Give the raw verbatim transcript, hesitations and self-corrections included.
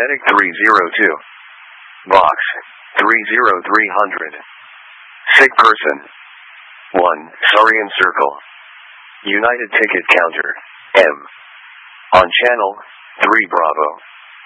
Medic three zero two. Box three zero three hundred. Sick person. one. Sarian Circle. United Ticket Counter. M. On channel three Bravo.